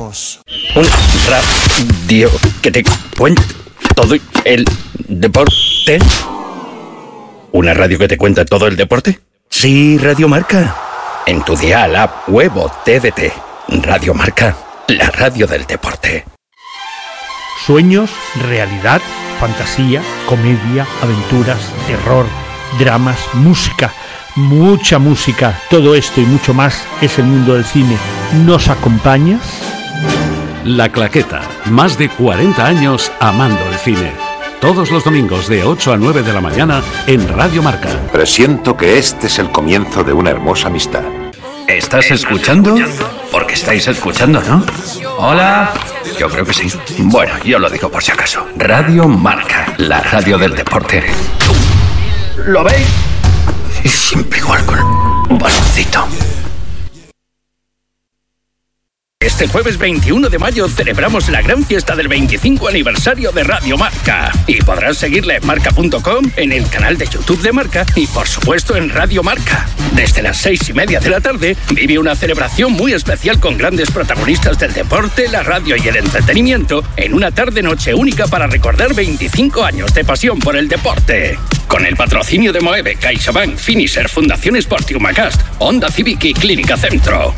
Marcos. Un radio que te cuenta todo el deporte. ¿Una radio que te cuenta todo el deporte? Sí, Radio Marca. En tu dial, app, web o TDT. Radio Marca, la radio del deporte. Sueños, realidad, fantasía, comedia, aventuras, terror, dramas, música, mucha música. Todo esto y mucho más es el mundo del cine. ¿Nos acompañas? La Claqueta, más de 40 años amando el cine. Todos los domingos de 8 a 9 de la mañana en Radio Marca. Presiento que este es el comienzo de una hermosa amistad. ¿Estás escuchando? Porque estáis escuchando, ¿no? Hola. Yo creo que sí. Bueno, yo lo digo por si acaso. Radio Marca, la radio del deporte. ¿Lo veis? Y siempre igual con un bastoncito. Este jueves 21 de mayo celebramos la gran fiesta del 25 aniversario de Radio Marca. Y podrás seguirla en marca.com, en el canal de YouTube de Marca y, por supuesto, en Radio Marca. Desde las 6:30 de la tarde vive una celebración muy especial con grandes protagonistas del deporte, la radio y el entretenimiento en una tarde-noche única para recordar 25 años de pasión por el deporte. Con el patrocinio de Moeve, CaixaBank, Finisher, Fundación Sportiu Macast, Honda Civic y Clínica Centro.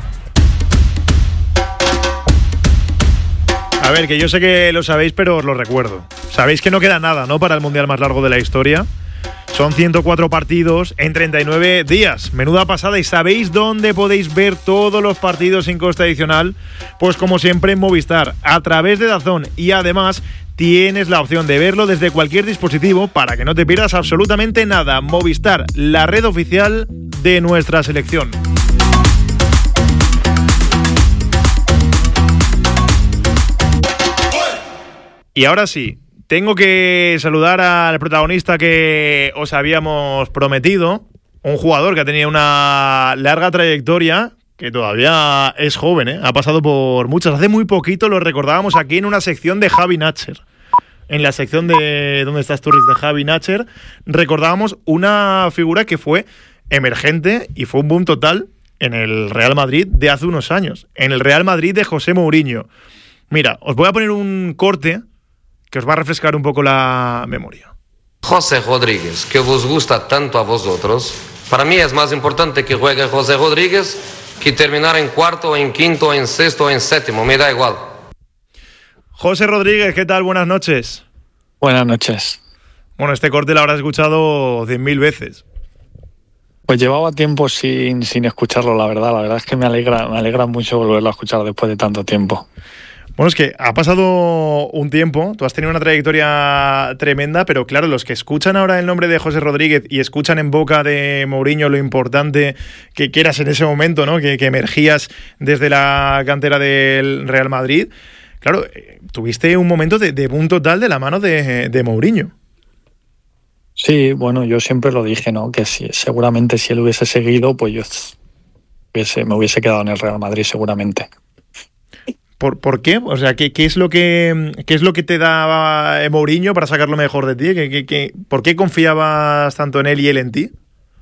A ver, que yo sé que lo sabéis, pero os lo recuerdo. Sabéis que no queda nada, ¿no?, para el mundial más largo de la historia. Son 104 partidos en 39 días. Menuda pasada. ¿Y sabéis dónde podéis ver todos los partidos sin coste adicional? Pues como siempre en Movistar, a través de DAZN. Y además tienes la opción de verlo desde cualquier dispositivo para que no te pierdas absolutamente nada. Movistar, la red oficial de nuestra selección. Y ahora sí, tengo que saludar al protagonista que os habíamos prometido, un jugador que ha tenido una larga trayectoria, que todavía es joven, ha pasado por muchas. Hace muy poquito lo recordábamos aquí en una sección de Javi Nacher. En la sección de ¿Dónde estás, Turris?, de Javi Nacher, recordábamos una figura que fue emergente y fue un boom total en el Real Madrid de hace unos años, en el Real Madrid de José Mourinho. Mira, os voy a poner un corte que os va a refrescar un poco la memoria. José Rodríguez, que os gusta tanto a vosotros, para mí es más importante que juegue José Rodríguez que terminar en cuarto, en quinto, en sexto, en séptimo, me da igual. José Rodríguez, ¿qué tal? Buenas noches. Buenas noches. Bueno, este corte lo habrás escuchado 100.000 veces. Pues llevaba tiempo sin escucharlo, la verdad. La verdad es que me alegra mucho volverlo a escuchar después de tanto tiempo. Bueno, es que ha pasado un tiempo, tú has tenido una trayectoria tremenda, pero claro, los que escuchan ahora el nombre de José Rodríguez y escuchan en boca de Mourinho lo importante que eras en ese momento, ¿no?, que emergías desde la cantera del Real Madrid, claro, tuviste un momento de boom total de la mano de Mourinho. Sí, bueno, yo siempre lo dije, ¿no?, que seguramente si él hubiese seguido, pues yo me hubiese quedado en el Real Madrid seguramente. ¿Por qué? O sea, ¿qué es lo que te daba Mourinho para sacar lo mejor de ti? ¿Por qué confiabas tanto en él y él en ti?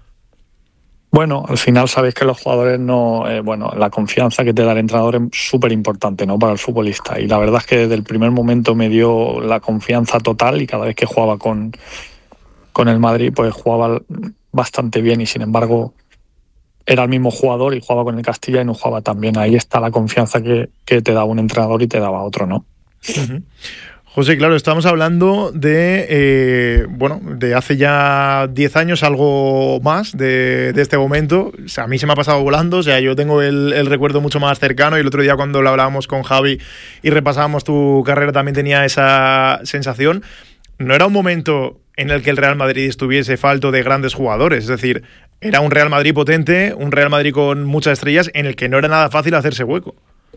Bueno, al final sabéis que los jugadores la confianza que te da el entrenador es súper importante, ¿no?, para el futbolista. Y la verdad es que desde el primer momento me dio la confianza total y cada vez que jugaba con el Madrid, pues jugaba bastante bien y sin embargo era el mismo jugador y jugaba con el Castilla y no jugaba tan bien. Ahí está la confianza que te daba un entrenador y te daba otro, ¿no? Uh-huh. José, claro, estamos hablando de hace ya 10 años, algo más de este momento. O sea, a mí se me ha pasado volando, o sea, yo tengo el recuerdo mucho más cercano y el otro día cuando lo hablábamos con Javi y repasábamos tu carrera también tenía esa sensación. No era un momento en el que el Real Madrid estuviese falto de grandes jugadores, es decir, era un Real Madrid potente, un Real Madrid con muchas estrellas en el que no era nada fácil hacerse hueco.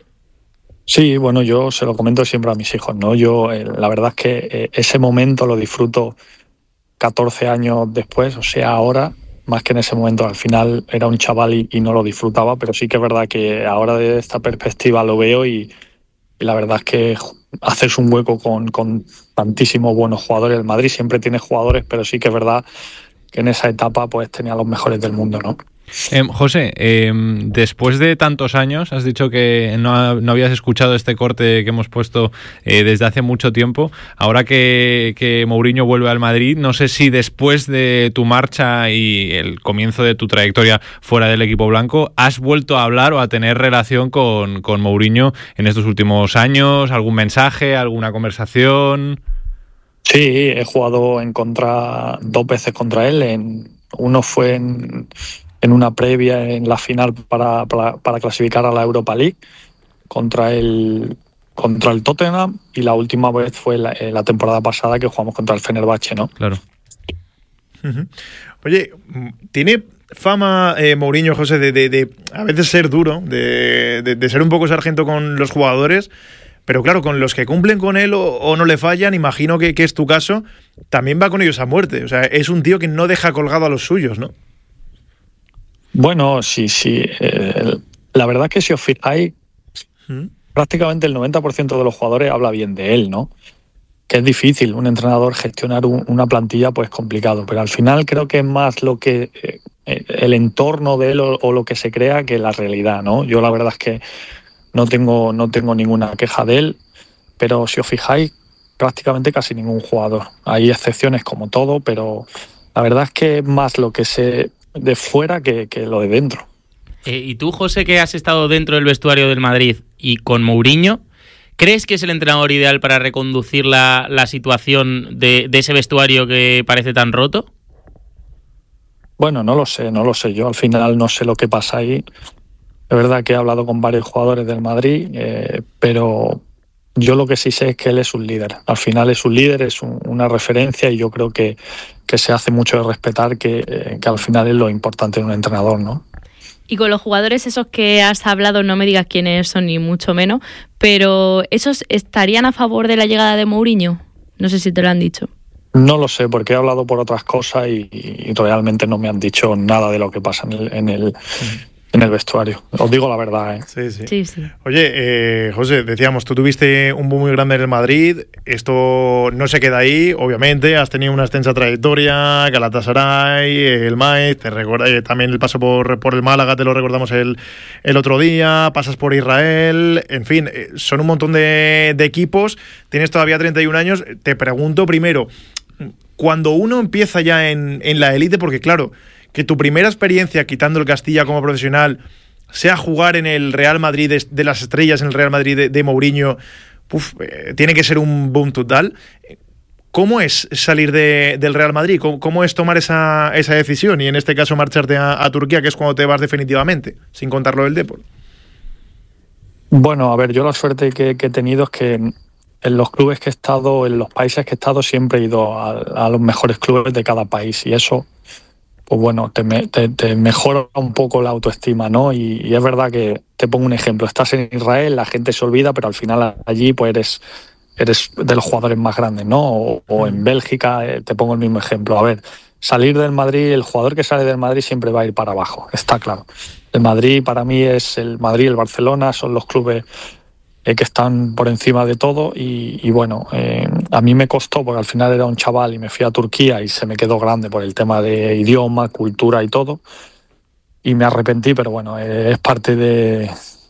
Sí, bueno, yo se lo comento siempre a mis hijos, ¿no? Yo la verdad es que ese momento lo disfruto 14 años después, o sea, ahora, más que en ese momento. Al final era un chaval y no lo disfrutaba, pero sí que es verdad que ahora desde esta perspectiva lo veo y la verdad es que haces un hueco con tantísimos buenos jugadores. El Madrid siempre tiene jugadores, pero sí que es verdad que en esa etapa pues tenía los mejores del mundo, ¿no? José, después de tantos años, has dicho que no habías escuchado este corte que hemos puesto desde hace mucho tiempo. Ahora que Mourinho vuelve al Madrid, no sé si después de tu marcha y el comienzo de tu trayectoria fuera del equipo blanco, has vuelto a hablar o a tener relación con Mourinho en estos últimos años. ¿Algún mensaje, alguna conversación? Sí, he jugado dos veces contra él. Uno fue en una previa en la final para clasificar a la Europa League contra el Tottenham, y la última vez fue la temporada pasada que jugamos contra el Fenerbahce, ¿no? Claro. Oye, tiene fama Mourinho, José, de a veces ser duro, de ser un poco sargento con los jugadores, pero claro, con los que cumplen con él o no le fallan, imagino que es tu caso, también va con ellos a muerte. O sea, es un tío que no deja colgado a los suyos, ¿no? Bueno, sí. La verdad es que si os fijáis, prácticamente el 90% de los jugadores habla bien de él, ¿no? Que es difícil un entrenador gestionar una plantilla, pues complicado. Pero al final creo que es más lo que el entorno de él o lo que se crea que la realidad, ¿no? Yo la verdad es que no tengo ninguna queja de él, pero si os fijáis, prácticamente casi ningún jugador. Hay excepciones como todo, pero la verdad es que es más lo que se de fuera que lo de dentro. Y tú, José, que has estado dentro del vestuario del Madrid y con Mourinho, ¿crees que es el entrenador ideal para reconducir la situación de ese vestuario que parece tan roto? Bueno, no lo sé. Yo al final no sé lo que pasa ahí. Es verdad que he hablado con varios jugadores del Madrid, pero yo lo que sí sé es que él es un líder. Al final es un líder, es una referencia, y yo creo que se hace mucho de respetar que al final es lo importante en un entrenador, ¿no? Y con los jugadores esos que has hablado, no me digas quiénes son ni mucho menos, pero ¿esos estarían a favor de la llegada de Mourinho? No sé si te lo han dicho. No lo sé, porque he hablado por otras cosas y realmente no me han dicho nada de lo que pasa en el vestuario. Os digo la verdad, ¿eh? Sí. Oye, José, decíamos, tú tuviste un boom muy grande en el Madrid. Esto no se queda ahí, obviamente. Has tenido una extensa trayectoria, Galatasaray, el Mainz, también el paso por el Málaga, te lo recordamos el otro día. Pasas por Israel, en fin, son un montón de equipos. Tienes todavía 31 años. Te pregunto primero, cuando uno empieza ya en la élite, porque claro, que tu primera experiencia, quitando el Castilla como profesional, sea jugar en el Real Madrid de las estrellas, en el Real Madrid de Mourinho, tiene que ser un boom total. ¿Cómo es salir del Real Madrid? ¿Cómo es tomar esa decisión? Y en este caso marcharte a Turquía, que es cuando te vas definitivamente, sin contarlo del Depor. Bueno, a ver, yo la suerte que he tenido es que en los clubes que he estado, en los países que he estado, siempre he ido a los mejores clubes de cada país, y eso, pues bueno, te mejora un poco la autoestima, ¿no? Y es verdad que, te pongo un ejemplo, estás en Israel, la gente se olvida, pero al final allí pues eres de los jugadores más grandes, ¿no? O en Bélgica, te pongo el mismo ejemplo. A ver, salir del Madrid, el jugador que sale del Madrid siempre va a ir para abajo, está claro. El Madrid para mí es el Madrid, el Barcelona, son los clubes que están por encima de todo, y bueno, a mí me costó, porque al final era un chaval y me fui a Turquía y se me quedó grande por el tema de idioma, cultura y todo, y me arrepentí, pero bueno, es parte del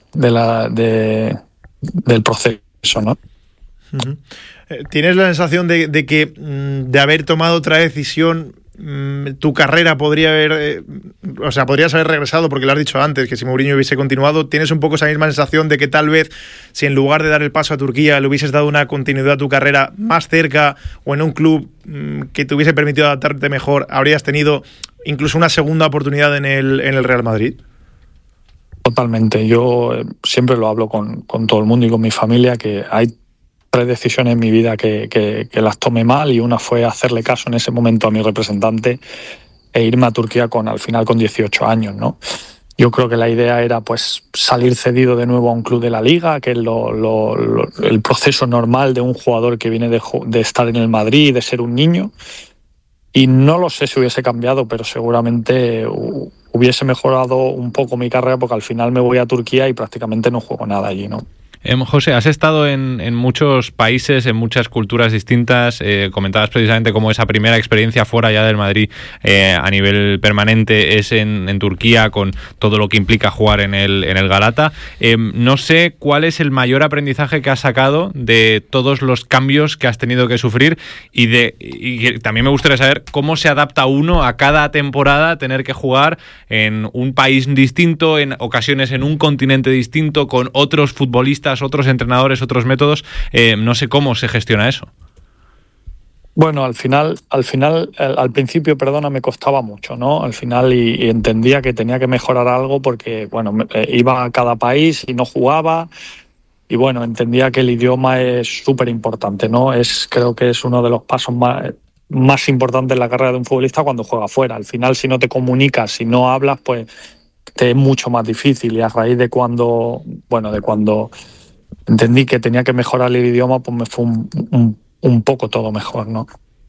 proceso, ¿no? Uh-huh. ¿Tienes la sensación de que de haber tomado otra decisión, tu carrera podrías haber regresado, porque lo has dicho antes, que si Mourinho hubiese continuado? ¿Tienes un poco esa misma sensación de que tal vez, si en lugar de dar el paso a Turquía le hubieses dado una continuidad a tu carrera más cerca o en un club que te hubiese permitido adaptarte mejor, habrías tenido incluso una segunda oportunidad en el Real Madrid? Totalmente. Yo siempre lo hablo con todo el mundo y con mi familia, que hay 3 decisiones en mi vida que las tomé mal, y una fue hacerle caso en ese momento a mi representante e irme a Turquía al final con 18 años, ¿no? Yo creo que la idea era pues salir cedido de nuevo a un club de la Liga, que es el proceso normal de un jugador que viene de estar en el Madrid y de ser un niño, y no lo sé si hubiese cambiado, pero seguramente hubiese mejorado un poco mi carrera, porque al final me voy a Turquía y prácticamente no juego nada allí, ¿no? José, has estado en muchos países, en muchas culturas distintas. Comentabas precisamente cómo esa primera experiencia fuera ya del Madrid a nivel permanente es en Turquía, con todo lo que implica jugar en el Galata. No sé cuál es el mayor aprendizaje que has sacado de todos los cambios que has tenido que sufrir y también me gustaría saber cómo se adapta uno a cada temporada tener que jugar en un país distinto, en ocasiones en un continente distinto, con otros futbolistas, otros entrenadores, otros métodos. No sé cómo se gestiona eso. Bueno, al principio, me costaba mucho, ¿no? Al final y entendía que tenía que mejorar algo porque, bueno, iba a cada país y no jugaba y, bueno, entendía que el idioma es súper importante, ¿no? Creo que es uno de los pasos más importantes en la carrera de un futbolista cuando juega fuera. Al final, si no te comunicas, si no hablas, pues te es mucho más difícil y a raíz de cuando entendí que tenía que mejorar el idioma, pues me fue un poco todo mejor, ¿no?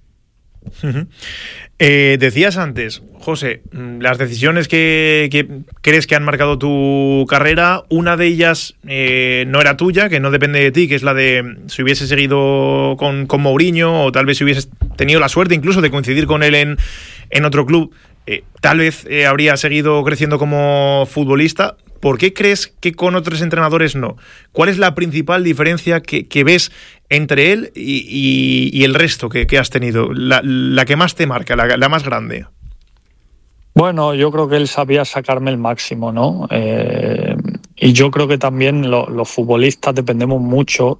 Decías antes, José, las decisiones que crees que han marcado tu carrera, una de ellas no era tuya, que no depende de ti, que es la de si hubieses seguido con Mourinho o tal vez si hubieses tenido la suerte incluso de coincidir con él en otro club, tal vez habría seguido creciendo como futbolista. ¿Por qué crees que con otros entrenadores no? ¿Cuál es la principal diferencia que ves entre él y el resto que has tenido? La que más te marca, la más grande. Bueno, yo creo que él sabía sacarme el máximo, ¿no? Y yo creo que también los futbolistas dependemos mucho,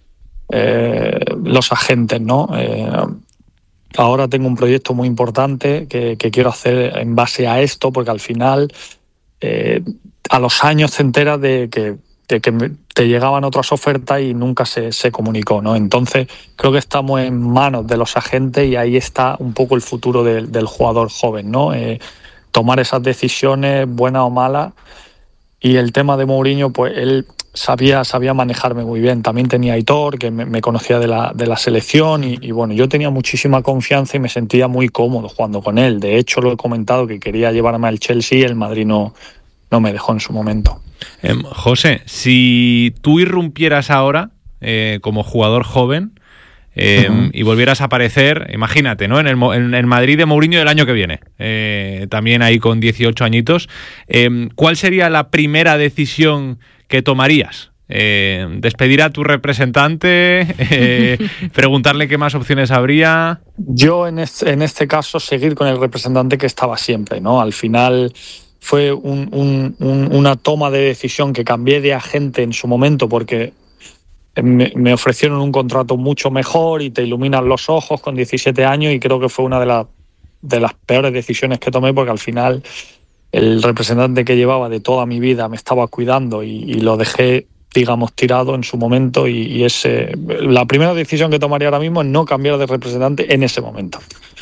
los agentes, ¿no? Ahora tengo un proyecto muy importante que quiero hacer en base a esto, porque al final... a los años te enteras de que te llegaban otras ofertas y nunca se comunicó, ¿no? Entonces creo que estamos en manos de los agentes y ahí está un poco el futuro del jugador joven, ¿no? Tomar esas decisiones, buenas o malas. Y el tema de Mourinho, pues él sabía manejarme muy bien. También tenía a Aitor, que me conocía de la selección y bueno, yo tenía muchísima confianza y me sentía muy cómodo jugando con él. De hecho, lo he comentado que quería llevarme al Chelsea y el Madrid no me dejó en su momento. José, si tú irrumpieras ahora como jugador joven y volvieras a aparecer, imagínate, ¿no? En el Madrid de Mourinho del año que viene, también ahí con 18 añitos, ¿cuál sería la primera decisión que tomarías? ¿Despedir a tu representante? ¿Preguntarle qué más opciones habría? Yo en este caso seguir con el representante que estaba siempre, ¿no? Al final... fue una toma de decisión que cambié de agente en su momento porque me ofrecieron un contrato mucho mejor y te iluminan los ojos con 17 años y creo que fue una de las peores decisiones que tomé porque al final el representante que llevaba de toda mi vida me estaba cuidando y lo dejé, digamos, tirado en su momento y la primera decisión que tomaría ahora mismo es no cambiar de representante en ese momento.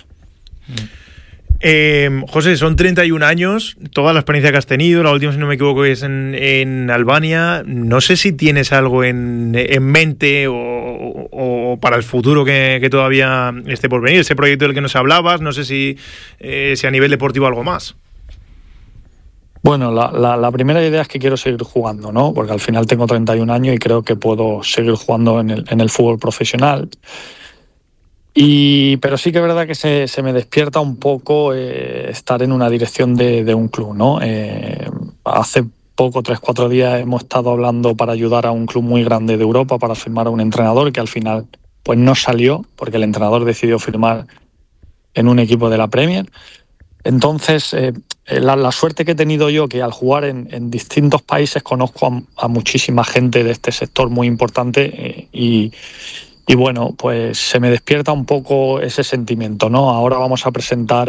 José, son 31 años, toda la experiencia que has tenido, la última, si no me equivoco, es en Albania. No sé si tienes algo en mente o para el futuro que todavía esté por venir, ese proyecto del que nos hablabas, no sé si a nivel deportivo algo más. Bueno, la primera idea es que quiero seguir jugando, ¿no? Porque al final tengo 31 años y creo que puedo seguir jugando en el fútbol profesional. Pero sí que es verdad que se me despierta un poco estar en una dirección de un club, ¿no? Hace poco, 3-4 días, hemos estado hablando para ayudar a un club muy grande de Europa para firmar a un entrenador que al final pues no salió porque el entrenador decidió firmar en un equipo de la Premier. Entonces, la suerte que he tenido yo, que al jugar en distintos países conozco a muchísima gente de este sector muy importante y bueno, pues se me despierta un poco ese sentimiento, ¿no? Ahora vamos a presentar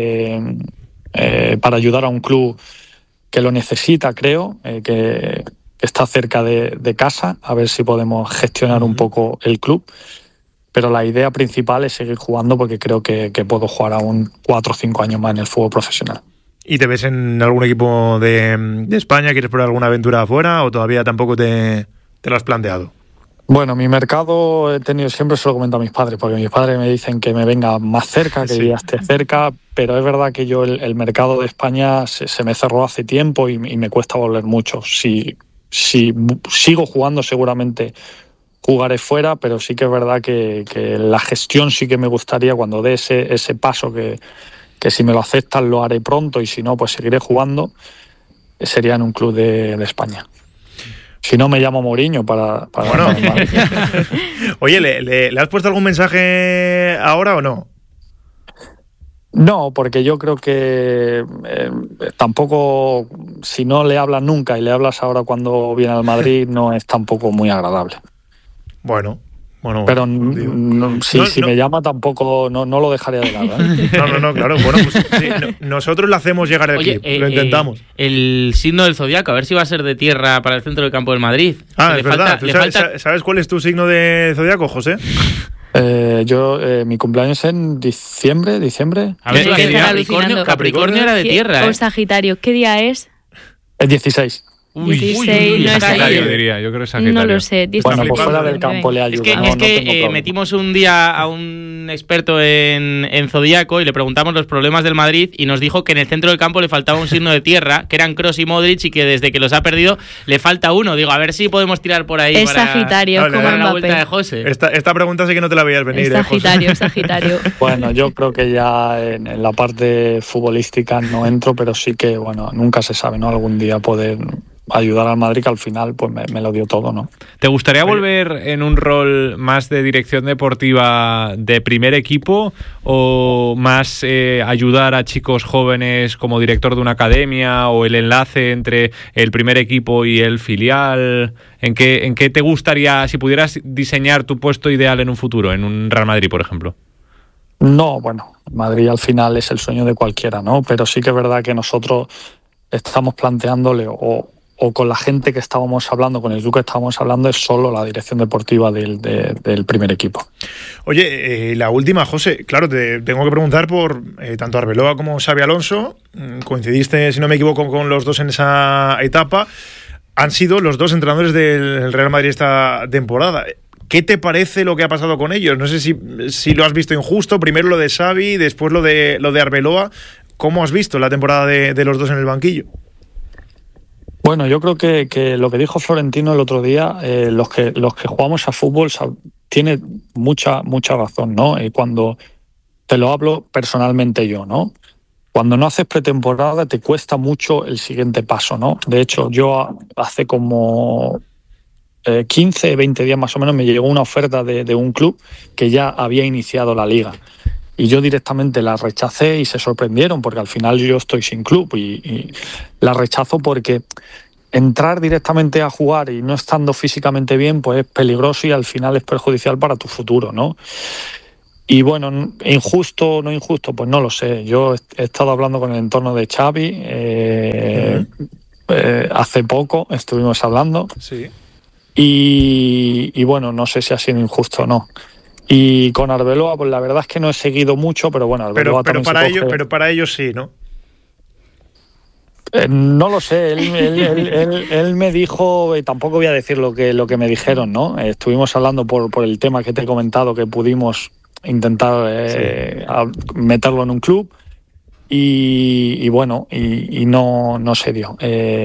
para ayudar a un club que lo necesita, creo, que está cerca de casa, a ver si podemos gestionar un poco el club. Pero la idea principal es seguir jugando porque creo que puedo jugar aún 4 o 5 años más en el fútbol profesional. ¿Y te ves en algún equipo de España? ¿Quieres probar alguna aventura afuera o todavía tampoco te lo has planteado? Bueno, mi mercado he tenido, siempre se lo comento a mis padres, porque mis padres me dicen que me venga más cerca, que ya esté cerca, pero es verdad que yo el mercado de España se me cerró hace tiempo y me cuesta volver mucho. Si si sigo jugando seguramente jugaré fuera, pero sí que es verdad que la gestión sí que me gustaría cuando dé ese paso que si me lo aceptan lo haré pronto y si no pues seguiré jugando, sería en un club de España. Si no me llamo Mourinho para bueno. Oye, ¿le has puesto algún mensaje ahora o no? No, porque yo creo que tampoco, si no le hablas nunca y le hablas ahora cuando viene al Madrid, no es tampoco muy agradable. Bueno. Pero si me llama tampoco no lo dejaré de lado, ¿eh? No, claro. Bueno, pues sí, nosotros le hacemos llegar el clip, lo intentamos. El signo del zodiaco, a ver si va a ser de tierra para el centro del campo del Madrid. Es verdad. ¿Sabes cuál es tu signo de zodiaco, José? Mi cumpleaños es en diciembre. A ver, Capricornio era de tierra. O Sagitario, ¿qué día es? El 16. 16 no es Sagitario, diría. Yo creo que Sagitario. No lo sé. Bueno, pues fuera del campo le ayuda. Es que metimos un día a un experto en zodiaco y le preguntamos los problemas del Madrid y nos dijo que en el centro del campo le faltaba un signo de tierra, que eran Kroos y Modric, y que desde que los ha perdido le falta uno. Digo, a ver si podemos tirar por ahí. Es Sagitario, como la vuelta de José. Esta pregunta sí que no te la veías venir. Es Sagitario. Bueno, yo creo que ya en la parte futbolística no entro, pero sí que, bueno, nunca se sabe, ¿no? Algún día poder ayudar al Madrid, que al final pues me lo dio todo, ¿no? ¿Te gustaría volver en un rol más de dirección deportiva de primer equipo o más ayudar a chicos jóvenes como director de una academia o el enlace entre el primer equipo y el filial? ¿En qué te gustaría, si pudieras diseñar tu puesto ideal en un futuro, en un Real Madrid, por ejemplo? No, bueno, Madrid al final es el sueño de cualquiera, ¿no? Pero sí que es verdad que nosotros estamos planteándole o con la gente que estábamos hablando, con el club que estábamos hablando, es solo la dirección deportiva del primer equipo. Oye, la última, José, claro, te tengo que preguntar por tanto Arbeloa como Xabi Alonso. Coincidiste, si no me equivoco, con los dos en esa etapa. Han sido los dos entrenadores del Real Madrid esta temporada. ¿Qué te parece lo que ha pasado con ellos? No sé si lo has visto injusto, primero lo de Xavi, después lo de Arbeloa. ¿Cómo has visto la temporada de los dos en el banquillo? Bueno, yo creo que lo que dijo Florentino el otro día, los que jugamos a fútbol tiene mucha razón, ¿no? Y cuando te lo hablo personalmente yo, ¿no? Cuando no haces pretemporada te cuesta mucho el siguiente paso, ¿no? De hecho, yo hace como 15, 20 días más o menos me llegó una oferta de un club que ya había iniciado la liga. Y yo directamente la rechacé y se sorprendieron porque al final yo estoy sin club y la rechazo porque entrar directamente a jugar y no estando físicamente bien pues es peligroso y al final es perjudicial para tu futuro, ¿no? Y bueno, injusto o no injusto, pues no lo sé. Yo he estado hablando con el entorno de Xavi, hace poco estuvimos hablando. Sí. Y bueno, no sé si ha sido injusto o no. Y con Arbeloa, pues la verdad es que no he seguido mucho, pero bueno, Arbeloa pero para ellos sí, ¿no? No lo sé, él me dijo, y tampoco voy a decir lo que me dijeron, ¿no? Estuvimos hablando por el tema que te he comentado, que pudimos intentar meterlo en un club y bueno, y no se dio.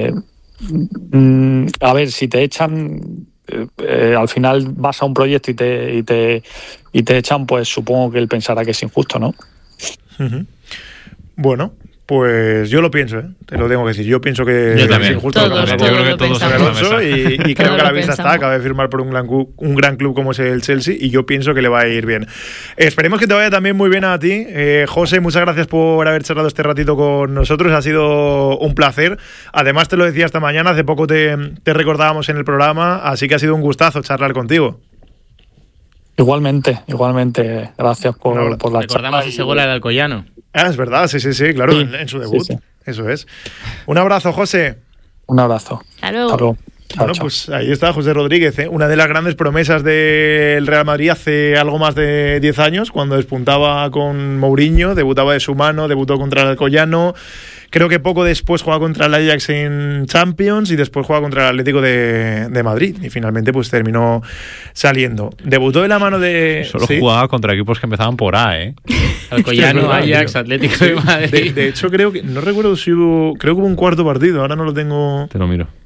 A ver, si te echan... al final vas a un proyecto y te echan, pues supongo que él pensará que es injusto, ¿no? Uh-huh. Bueno, pues yo lo pienso, te lo tengo que decir. Yo pienso que es injusto. Yo creo que todos Alonso y creo que a la vista está. Acaba de firmar por un gran club como es el Chelsea y yo pienso que le va a ir bien. Esperemos que te vaya también muy bien a ti. José, muchas gracias por haber charlado este ratito con nosotros. Ha sido un placer. Además, te lo decía esta mañana, hace poco te recordábamos en el programa, así que ha sido un gustazo charlar contigo. Igualmente. Gracias por la charla. Recordamos ese gol al Alcoyano. Es verdad, sí, claro, sí, en su debut. Sí. Eso es. Un abrazo, José. Un abrazo. Hasta luego. Bueno, pues ahí está José Rodríguez, una de las grandes promesas del Real Madrid hace algo más de 10 años, cuando despuntaba con Mourinho, debutaba de su mano, debutó contra el Alcoyano. Creo que poco después juega contra el Ajax en Champions y después juega contra el Atlético de Madrid. Y finalmente pues terminó saliendo. Debutó de la mano de... Solo jugaba contra equipos que empezaban por A, ¿eh? Alcoyano, Ajax, Atlético de Madrid. De hecho, creo que... No recuerdo si hubo... Creo que hubo un cuarto partido, ahora no lo tengo... Te lo miro.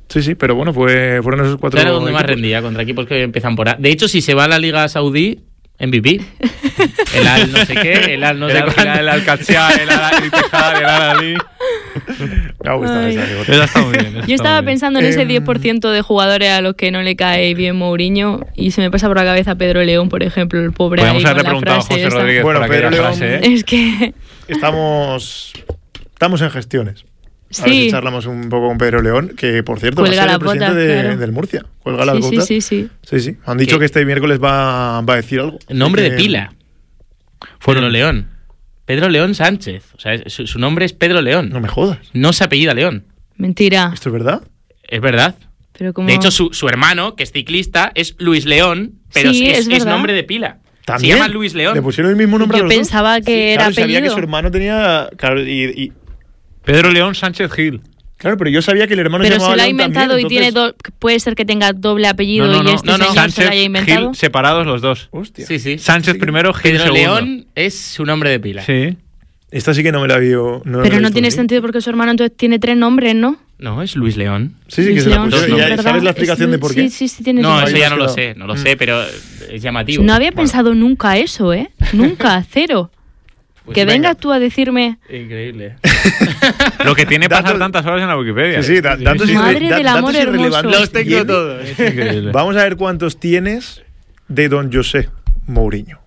Sí, pero bueno, fueron esos 4 Claro, donde más equipos. rendía, contra equipos que empiezan por A. De hecho, si se va a la Liga Saudí, MVP. El Al no sé qué, el Al no sé cuánto. El Al-Qadsiya, el Al-Ittihad, el Al-Ali. Me gusta Ay. esa. Eso está muy bien. Yo estaba pensando en ese 10% de jugadores a los que no le cae bien Mourinho y se me pasa por la cabeza Pedro León, por ejemplo, el pobre ahí Podríamos con haberle la preguntado a frase José esa. Rodríguez Bueno, por aquella Pedro León- frase, ¿eh? Es que Estamos en gestiones. A ver sí, si charlamos un poco con Pedro León, que por cierto Cuelga va a ser la el presidente bota, claro. del Murcia. Cuelga las sí, botas. sí. Sí. Han dicho ¿Qué? que este miércoles va a decir algo. Nombre de Que- pila. Pedro León. Pedro León Sánchez. O sea, su nombre es Pedro León. No me jodas. No se apellida León. Mentira. ¿Esto es verdad? Es verdad. Pero como... De hecho, su hermano, que es ciclista, es Luis León, pero Sí, es es verdad. nombre de pila. ¿También? Se llama Luis León. Le pusieron el mismo nombre a Yo los dos. pensaba que era Claro, sabía que apellido. su hermano tenía... Claro, Pedro León Sánchez Gil. claro, pero yo sabía que el hermano Pero se se llamaba lo ha León inventado también, y tiene entonces- puede ser que tenga doble apellido y este señor se Sánchez lo haya inventado. Gil separados los dos. Hostia. Sí, sí. Sánchez primero, Gil Pedro segundo. León es su nombre de pila. Sí. Esta sí que no me la vio. Pero no tiene sentido porque su hermano entonces tiene 3 nombres, ¿no? No, es Luis León. Sí, que Luis se la León, pusieron. sí, ¿Ya ¿verdad? ¿Sabes la explicación de por qué? Sí, tiene No, sentido. eso ya no lo quedado. sé, no lo sé, pero es llamativo. No había Bueno, pensado nunca eso, ¿eh? Nunca, cero. pues que venga. vengas tú a decirme... Increíble. Lo que tiene pasar Datos- tantas horas en la Wikipedia. Sí, datos Madre irre- del datos amor hermoso. irrelevantes Los tengo tiene. todos. Es increíble. Vamos a ver cuántos tienes de Don José Mourinho.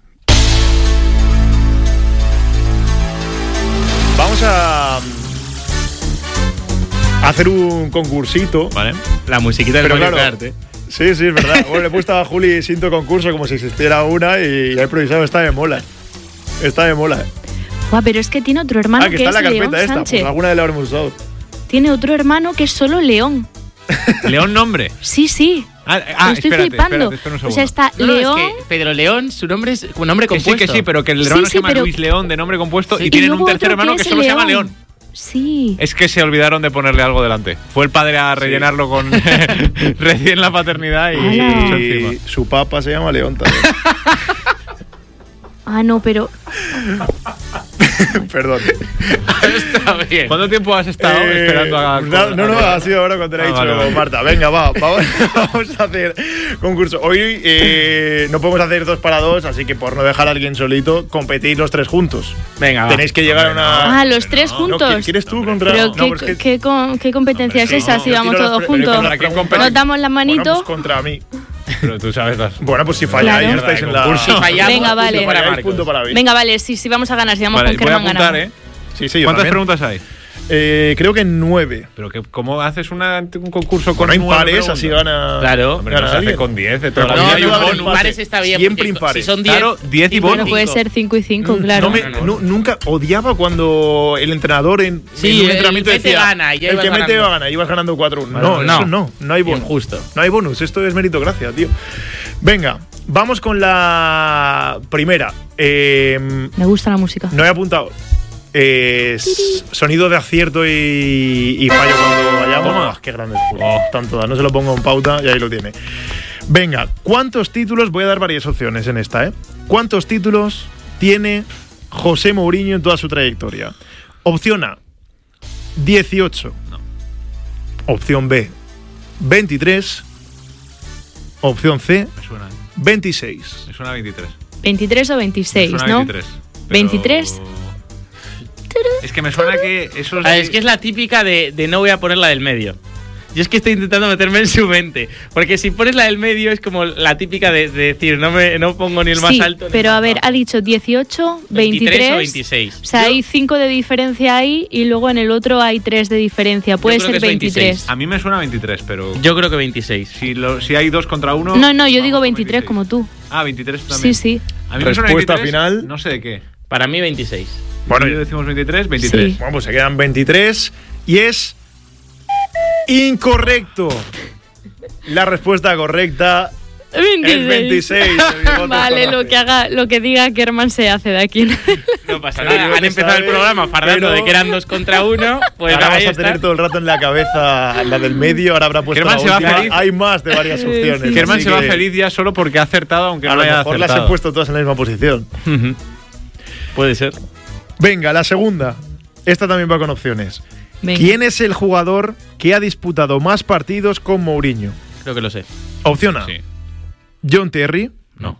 Vamos a hacer un concursito. Vale. La musiquita del Pero Mario claro, Kart, ¿eh? Sí, es verdad. Bueno, le he puesto a Juli Sinto concurso como si existiera una y ha improvisado. Está de mola. Está de mola. Guau, pero es que tiene otro hermano Que que, está en es la León carpeta esta. Sánchez. Pues alguna de la habremos usado. Tiene otro hermano que es solo León. León nombre. Sí. Ah, Lo estoy espérate, flipando. espera un O segundo. sea, está No, León... es que Pedro León, su nombre es un nombre Que compuesto. sí, pero que el hermano Sí, se llama pero- Luis León de nombre compuesto Sí. y tienen luego un tercer otro hermano que es solo se llama León. Sí. Es que se olvidaron de ponerle algo delante. Fue el padre a rellenarlo con recién la paternidad y Ala. se echó encima. Y su papa se llama León también. Ah, no, pero... Perdón. Está bien. ¿Cuánto tiempo has estado esperando a.? No, ha sido ahora cuando te lo he dicho, vale. Marta. Venga, vamos a hacer concurso. Hoy no podemos hacer 2 para 2, así que por no dejar a alguien solito, competid los 3 juntos. Venga, va. Tenéis que llegar a una. Ah, los 3 juntos. ¿Quieres tú contra.? Pero No, ¿qué, es que- qué competencia es esa si yo vamos tiro las todos pre- juntos? ¿contra quién competimos? Nos damos la Bueno, manito. pues contra mí. Pero tú sabes las. Bueno, pues si falláis, Claro. estáis en la. Concurso. Si fallamos, Venga, vale. Si para falláis, Marcos. punto para mí. Venga, vale, sí, vamos a ganar. Si vamos Vale, con voy a Kerman apuntar, ganamos. Sí, yo ¿Cuántas también. preguntas hay? Creo que 9. Pero que, ¿cómo haces un concurso con Bueno, 9 impares, preguntas? así gana. Claro. Hombre, no gana se hace alguien. con 10 de toda Pero la No, vida. Hay un no, empate. impares está bien. Siempre porque impares. Si son 10. Claro, 10 y cinco, bonus. Bueno, puede cinco. ser 5 y 5, claro. Nunca odiaba cuando el entrenador en Sí, un el entrenamiento mete decía gana y ya el ibas que mete ganando. va a ganar, ibas ganando 4-1. Vale, No hay bonus. Injusto. No hay bonus, esto es meritocracia, tío. Venga, vamos con la primera. Me gusta la música. No he apuntado. Sonido de acierto y fallo cuando vayamos. Toma. Qué grande es Julio. Están todas. No se lo pongo en pauta y ahí lo tiene. Venga, ¿cuántos títulos? Voy a dar varias opciones en esta, ¿eh? ¿Cuántos títulos tiene José Mourinho en toda su trayectoria? Opción A, 18. Opción B, 23. Opción C, Me suena, 26. me suena a 23. 23 o Me 26, suena a ¿no? 23. pero- 23. Es que me suena que esos. Es que es la típica de no voy a poner la del medio. Yo es que estoy intentando meterme en su mente. Porque si pones la del medio es como la típica de decir, no pongo ni el más Sí, alto. ni pero el a más ver, bajo. ha dicho 18, 23. o 26. O sea, hay 5 de diferencia ahí y luego en el otro hay 3 de diferencia. Puede creo ser que es 23. 26. A mí me suena a 23, pero. Yo creo que 26. Si hay 2 contra 1. No, yo digo 23 como tú. Ah, 23 también. Sí. A mí me suena Respuesta 23, final. No sé de qué. Para mí 26. Bueno, Si decimos 23, 23. Sí. Bueno, pues se quedan 23 y es incorrecto. La respuesta correcta es 26. Vale, lo que diga Kerman se hace de aquí. No pasa Pero nada. no Han empezado el sabe, programa fardando pero- de que eran 2 contra 1. Pues Ahora ahí vas a está. tener todo el rato en la cabeza la del medio, ahora habrá puesto Kerman la se va última. feliz. Hay más de varias opciones. Kerman así se va que feliz ya solo porque ha acertado, aunque A no lo haya mejor las he acertado. puesto todas en la misma posición. Puede ser. Venga, la segunda. Esta también va con opciones. Venga. ¿Quién es el jugador que ha disputado más partidos con Mourinho? Creo que lo sé. Opción A, Sí. John Terry. No.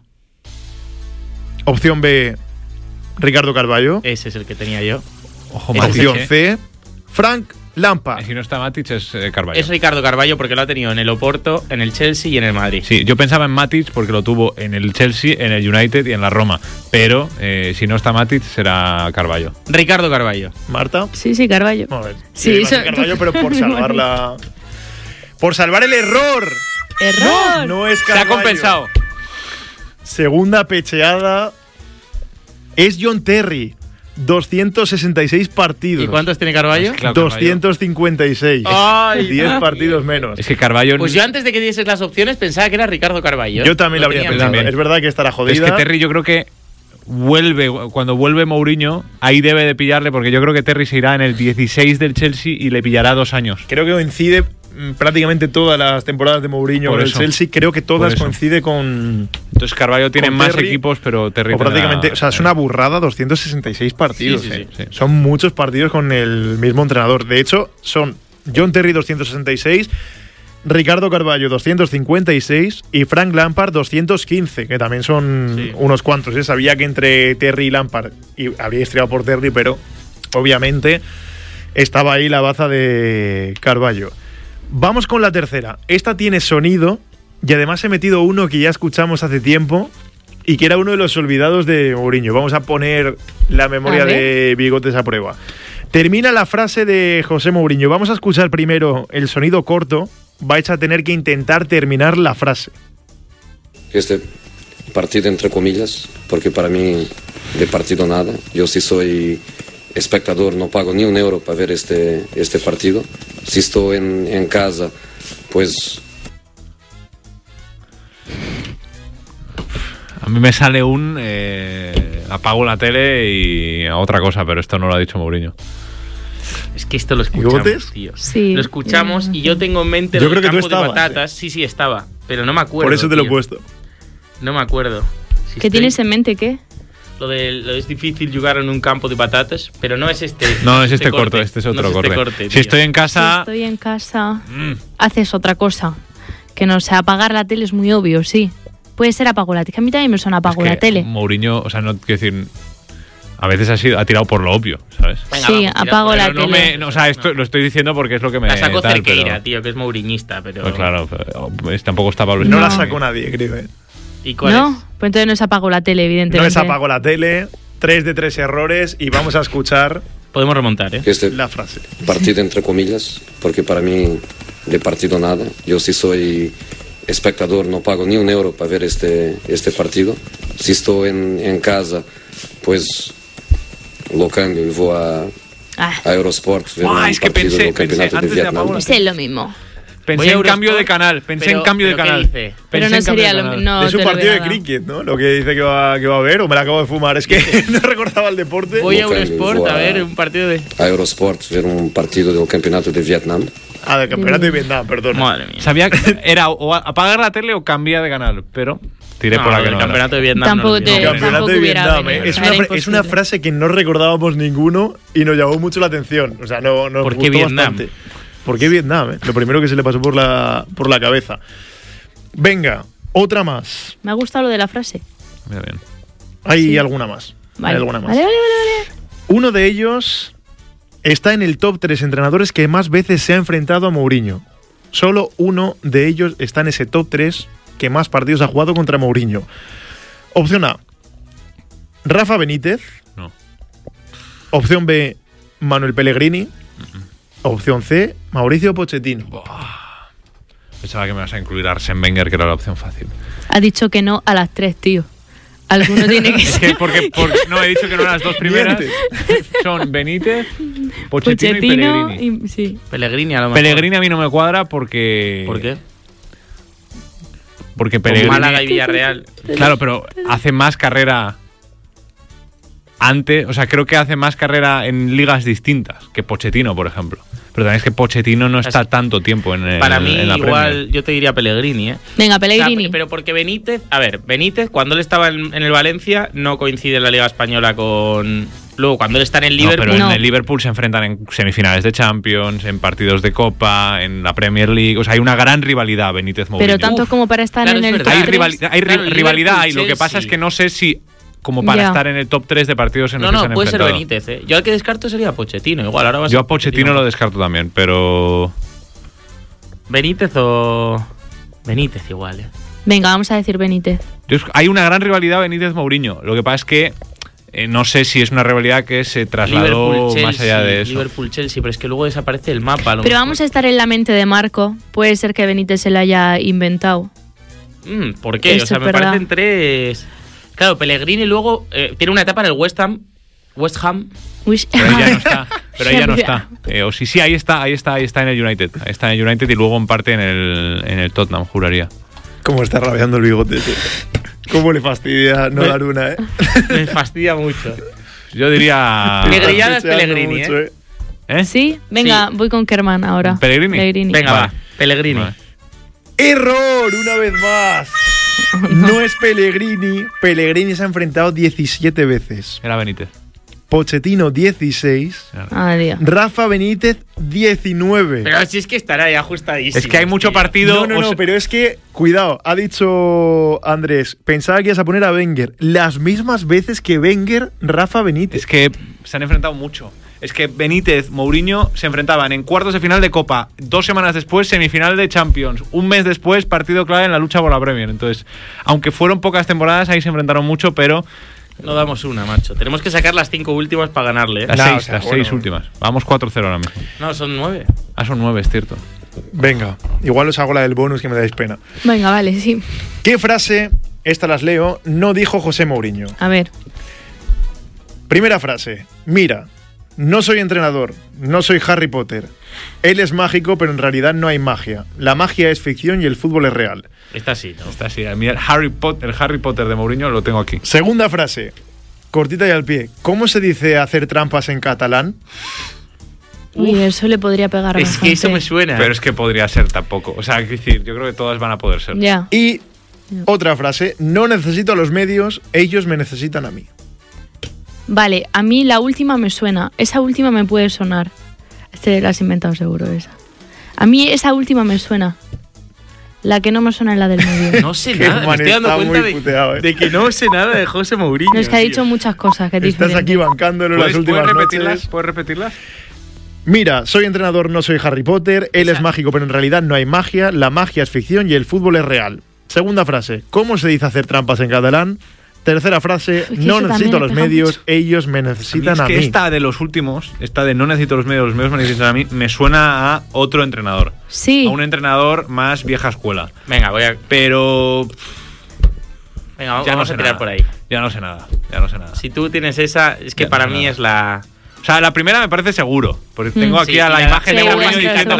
Opción B, Ricardo Carvalho. Ese es el que tenía yo. Ojo, Ese Matic. Opción C, Frank Lampard. Si no está Matic es Carvalho. Es Ricardo Carvalho porque lo ha tenido en el Oporto, en el Chelsea y en el Madrid. Sí, yo pensaba en Matic porque lo tuvo en el Chelsea, en el United y en la Roma. Pero si no está Matic será Carvalho. Ricardo Carvalho. Marta. Sí, Carvalho. A ver. Sí, iba a ser eso- Carvalho, pero por salvarla. Por salvar el error. ¡Error! No es Se Carvalho. ha compensado. Segunda pecheada. Es John Terry. 266 partidos. ¿Y cuántos tiene Carvalho? Claro, Carvalho. 256. Ay, 10 partidos menos. Es que Carvalho. Pues yo antes de que dieses las opciones pensaba que era Ricardo Carvalho. Yo también lo habría tenía pensado. también. Es verdad que estará jodida. Es que Terry yo creo que cuando vuelve Mourinho, ahí debe de pillarle, porque yo creo que Terry se irá en el 16 del Chelsea y le pillará 2 años. Creo que coincide prácticamente todas las temporadas de Mourinho Por con el eso. Chelsea. Creo que Por todas eso. coincide con. Entonces Carvalho tiene Con más Terry, equipos, pero Terry O prácticamente. tendrá- O sea, es una burrada 266 partidos. Sí, sí, sí. Son muchos partidos con el mismo entrenador. De hecho, son John Terry 266. Ricardo Carvalho 256 y Frank Lampard 215, que también son Sí. unos cuantos. Sabía que entre Terry y Lampard y habría estriado por Terry, pero obviamente estaba ahí la baza de Carvalho. Vamos con la tercera. Esta tiene sonido y además he metido uno que ya escuchamos hace tiempo y que era uno de los olvidados de Mourinho. Vamos a poner la memoria A ver. de Bigotes a prueba. Termina la frase de José Mourinho. Vamos a escuchar primero el sonido corto. Vais a tener que intentar terminar la frase. Este partido entre comillas, porque para mí de partido nada. Yo sí soy espectador, no pago ni un euro para ver este partido. Si estoy en casa, pues A mí me sale apago la tele y a otra cosa, pero esto no lo ha dicho Mourinho. Es que esto lo escuchamos, ¿Bigotes? tío. Sí. Lo escuchamos y yo tengo en mente Yo lo del creo que tú campo de estabas, patatas. Sí, estaba. Pero no me acuerdo. Por eso te lo he tío. puesto. No me acuerdo. Si ¿Qué estoy- tienes en mente? ¿Qué? Lo es difícil jugar en un campo de patatas, pero no es este. No, es este corto, este es otro no es corte. Si tío. estoy en Si casa, estoy en casa, haces otra cosa. Que no sé, apagar la tele es muy obvio, sí. Puede ser apago la tele. Que a mí también me suena apago es la que tele. Mourinho, o sea, no quiero decir, a veces ha tirado por lo obvio, ¿sabes? Venga, Sí, vamos, tira, apago la Pero no tele. o sea, esto lo estoy diciendo porque es lo que me La sacó tal, Cerqueira, pero- tío, que es mouriñista, pero. Pues claro, pero, tampoco está Pablo No No. la Escobar. sacó nadie, creo. ¿Y cuál ¿No? es? Pues entonces no es apago la tele, evidentemente. No es apago la tele. 3 de 3 errores y vamos a escuchar Podemos remontar, ¿eh? este la frase. partido entre comillas, porque para mí de partido nada. Yo sí soy espectador, no pago ni un euro para ver este partido. Si estoy en casa, pues lo cambio y voy a Eurosport ver un Es que partido del pensé campeonato de antes de Vietnam. apago la Es lo mismo. Voy Pensé a en cambio de Eurosport, canal, pensé pero- en cambio de pero ¿qué canal. dice? Pero Pensé no en cambio sería de lo canal. mismo. No, de su te lo partido veo de nada. cricket, ¿no? Lo que dice que va a ver, o me la acabo de fumar. Es que no recordaba el deporte. Voy a Lo cambio, Eurosport voy a ver un partido de. A Eurosport ver un partido del campeonato de Vietnam. Ah, del campeonato de Vietnam, perdón. Madre mía. Sabía que era o apagar la tele o cambiar de canal, pero tiré No, por la lo que del no era. campeonato de Vietnam. Tampoco no lo te- entiendo. Campeonato tampoco de hubiera Vietnam, venido. ¿eh? Es Era una imposible. frase que no recordábamos ninguno y nos llamó mucho la atención. O sea, nos ¿Por qué gustó Vietnam? bastante. ¿Por qué Vietnam? Lo primero que se le pasó por la cabeza. Venga, otra más. Me ha gustado lo de la frase. Mira bien. Hay Sí. alguna más. Vale. Hay alguna más. Vale, vale, vale, vale. Uno de ellos está en el top 3 entrenadores que más veces se ha enfrentado a Mourinho. Solo uno de ellos está en ese top 3 que más partidos ha jugado contra Mourinho. Opción A, Rafa Benítez. No. Opción B, Manuel Pellegrini. Opción C, Mauricio Pochettino. Pensaba que me vas a incluir a Arsène Wenger, que era la opción fácil. Ha dicho que no a las 3, tío. Alguno tiene que Es ser. que porque no he dicho que no eran las dos primeras. Mientes. Son Benítez, Pochettino y Pochettino Pellegrini. y- sí. Pellegrini a lo mejor. Pellegrini a mí no me cuadra porque. ¿Por qué? Porque Con Pellegrini. Málaga y Villarreal. Claro, pero hace más carrera antes, o sea, creo que hace más carrera en ligas distintas que Pochettino, por ejemplo. Pero también es que Pochettino no está tanto tiempo en Para mí, en la igual, Premier. yo te diría Pellegrini, ¿eh? Venga, O sea, Pellegrini. pero porque Benítez, a ver, Benítez, cuando él estaba en el Valencia, no coincide en la Liga Española con Luego, cuando él está en el Liverpool... pero en el Liverpool se enfrentan en semifinales de Champions, en partidos de Copa, en la Premier League. O sea, hay una gran rivalidad Benítez-Mourinho. Pero tanto como para estar en el top 3. Hay rivalidad. Lo que pasa es que no sé si como para estar en el top 3 de partidos en los que se han puede enfrentado. ser Benítez, ¿eh? Yo al que descarto sería a Pochettino. Igual, ahora Yo a Pochettino lo descarto también, pero... Benítez o... Benítez igual, ¿eh? Venga, vamos a decir Benítez. Hay una gran rivalidad Benítez-Mourinho. Lo que pasa es que no sé si es una rivalidad que se trasladó más allá de eso. Liverpool-Chelsea, pero es que luego desaparece el mapa. Pero vamos a estar en la mente de Marco. Puede ser que Benítez se lo haya inventado. ¿Por qué? Eso o sea, me parecen 3... Claro, Pellegrini luego tiene una etapa en el West Ham. Pero ahí ya no está. O sí, ahí está en el United. Está en el United y luego en parte en el Tottenham, juraría. ¿Cómo está rabiando el bigote, tío? ¿Cómo le fastidia no dar una, Me fastidia mucho. Yo diría... Negrillada es Pellegrini, mucho, ¿eh? ¿Sí? Venga, voy con Kerman ahora. ¿Pellegrini? Venga, va. Pellegrini. Vale. ¡Error! Una vez más. No es Pellegrini. Pellegrini se ha enfrentado 17 veces. Era Benítez. Pochettino 16. Adiós. Rafa Benítez 19. Pero si es que estará ya ajustadísimo. Es que hay mucho partido. No, pero es que, cuidado, ha dicho Andrés, pensaba que ibas a poner a Wenger. Las mismas veces que Wenger, Rafa Benítez. Es que se han enfrentado mucho. Es que Benítez, Mourinho se enfrentaban en cuartos de final de Copa, 2 semanas después semifinal de Champions, un mes después partido clave en la lucha por la Premier. Entonces, aunque fueron pocas temporadas, ahí se enfrentaron mucho, pero... No damos una, macho. Tenemos que sacar las 5 últimas para ganarle, ¿eh? Las 6 últimas. Vamos 4-0 ahora mismo. No, son 9. Son 9, es cierto. Venga, igual os hago la del bonus que me dais pena. Venga, vale, sí. ¿Qué frase, esta las leo, no dijo José Mourinho? A ver. Primera frase. Mira, no soy entrenador, no soy Harry Potter. Él es mágico, pero en realidad no hay magia. La magia es ficción y el fútbol es real. Está así, ¿no? Está así. Mira, el Harry Potter de Mourinho lo tengo aquí. Segunda frase. Cortita y al pie. ¿Cómo se dice hacer trampas en catalán? Uy, eso le podría pegar Es bastante. que eso me suena. Pero es que podría ser tampoco. O sea, es decir, yo creo que todas van a poder ser. Ya. Y otra frase. No necesito a los medios, ellos me necesitan a mí. Vale, a mí la última me suena. Esa última me puede sonar. La has inventado seguro esa. A mí esa última me suena. La que no me suena es la del medio. No sé nada, me estoy dando cuenta de que no sé nada de José Mourinho. No, es que ha dicho muchas cosas que es Estás diferente. aquí bancándolo las últimas noches. ¿Puedes repetirlas? Mira, soy entrenador, no soy Harry Potter. Él es mágico, pero en realidad no hay magia. La magia es ficción y el fútbol es real. Segunda frase. ¿Cómo se dice hacer trampas en catalán? Tercera frase. No necesito a los medios, ellos me necesitan a mí. Es que esta de los últimos, esta de no necesito a los medios me necesitan a mí, me suena a otro entrenador. Sí. A un entrenador más vieja escuela. Venga, voy a... Pero... Venga, ya vamos no a tirar nada. por ahí. Ya no sé nada. Si tú tienes esa, es que Ya para no sé mí nada. es la... O sea, la primera me parece seguro. Porque tengo aquí Sí, a la y imagen de sí, Mourinho sí, diciendo